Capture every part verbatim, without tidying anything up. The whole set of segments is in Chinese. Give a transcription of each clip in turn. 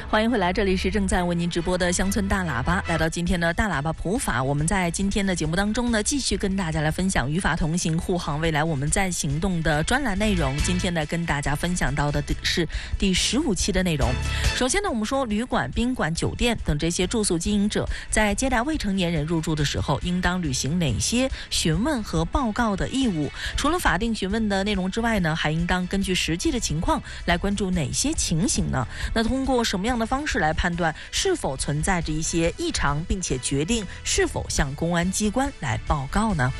欢迎回来，这里是正在为您直播的乡村大喇叭。来到今天的大喇叭普法，我们在今天的节目当中呢，继续跟大家来分享与法同行，护航未来我们在行动的专栏内容。今天呢，跟大家分享到的是第十五期的内容。首先呢，我们说旅馆、宾馆、酒店等这些住宿经营者在接待未成年人入住的时候，应当履行哪些询问和报告的义务？除了法定询问的内容之外呢，还应当根据实际的情况来关注哪些情形呢？那通过什么样的方式来判断是否存在着一些异常，并且决定是否向公安机关来报告呢？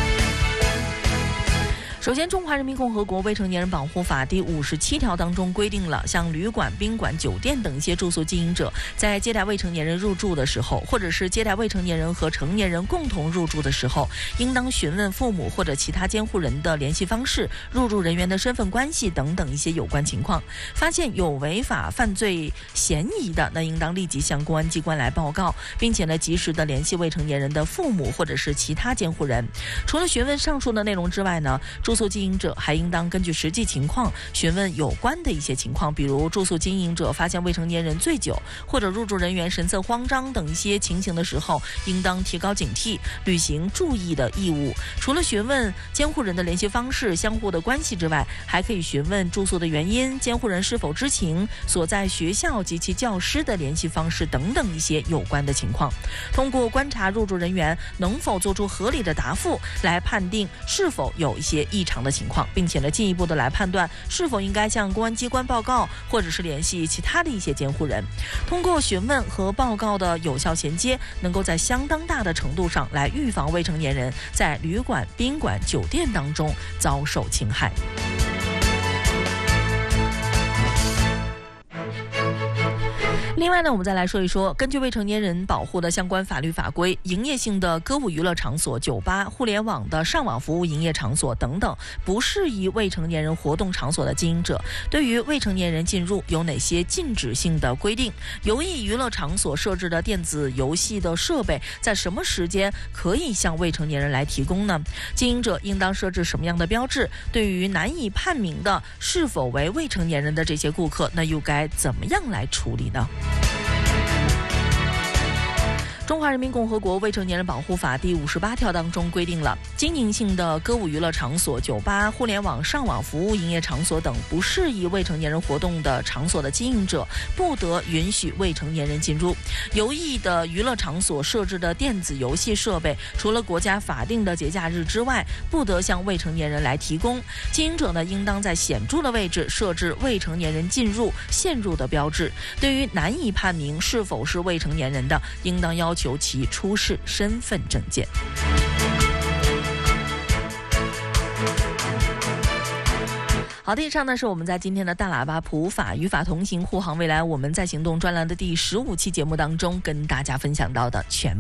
首先，《中华人民共和国未成年人保护法》第五十七条当中规定了，像旅馆、宾馆、酒店等一些住宿经营者，在接待未成年人入住的时候，或者是接待未成年人和成年人共同入住的时候，应当询问父母或者其他监护人的联系方式、入住人员的身份关系等等一些有关情况。发现有违法犯罪嫌疑的，那应当立即向公安机关来报告，并且呢，及时的联系未成年人的父母或者是其他监护人。除了询问上述的内容之外呢，住宿经营者还应当根据实际情况询问有关的一些情况，比如住宿经营者发现未成年人醉酒或者入住人员神色慌张等一些情形的时候，应当提高警惕，履行注意的义务。除了询问监护人的联系方式、相互的关系之外，还可以询问住宿的原因、监护人是否知情、所在学校及其教师的联系方式等等一些有关的情况。通过观察入住人员能否做出合理的答复，来判定是否有一些异常的情况，并且呢，进一步的来判断是否应该向公安机关报告，或者是联系其他的一些监护人。通过询问和报告的有效衔接，能够在相当大的程度上来预防未成年人在旅馆、宾馆、酒店当中遭受侵害。另外呢，我们再来说一说，根据未成年人保护的相关法律法规，营业性的歌舞娱乐场所、酒吧、互联网的上网服务营业场所等等不适宜未成年人活动场所的经营者，对于未成年人进入有哪些禁止性的规定？游艺娱乐场所设置的电子游戏的设备在什么时间可以向未成年人来提供呢？经营者应当设置什么样的标志？对于难以判明的是否为未成年人的这些顾客，那又该怎么样来处理呢？中华人民共和国未成年人保护法第五十八条当中规定了，经营性的歌舞娱乐场所、酒吧、互联网上网服务营业场所等不适宜未成年人活动的场所的经营者，不得允许未成年人进入。游艺的娱乐场所设置的电子游戏设备，除了国家法定的节假日之外，不得向未成年人来提供。经营者呢，应当在显著的位置设置未成年人进入、限入的标志。对于难以判明是否是未成年人的，应当要求求其出示身份证件。好的，以上呢是我们在今天的大喇叭普法与法同行，护航未来我们在行动专栏的第十五期节目当中跟大家分享到的全